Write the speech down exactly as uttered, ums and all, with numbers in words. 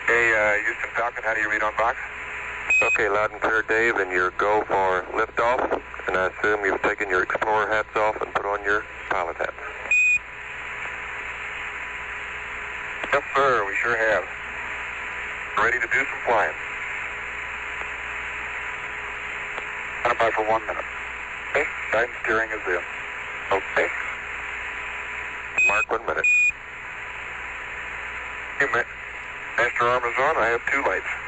Hey, uh, Houston Falcon, how do you read on box? Okay, loud and clear, Dave, and your go for liftoff. And I assume you've taken your Explorer hats off and put on your pilot hats. Yes, sir, we sure have. Ready to do some flying. Stand by for one minute. Okay, guidance steering is in. Okay. Mark one minute. Hey, Master Armazon, I have two lights.